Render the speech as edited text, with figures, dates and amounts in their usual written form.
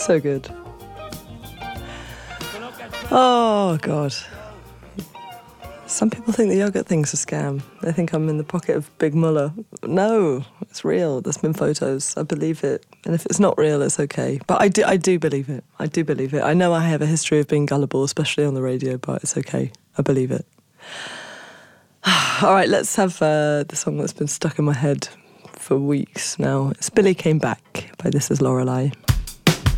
So good. Oh, God. Some people think the yogurt thing's a scam. They think I'm in the pocket of Big Mullah. No, it's real. There's been photos. I believe it. And if it's not real, it's okay. But I do believe it. I do believe it. I know I have a history of being gullible, especially on the radio, but it's okay. I believe it. All right, let's have the song that's been stuck in my head for weeks now. It's Billy Came Back by This Is Lorelei.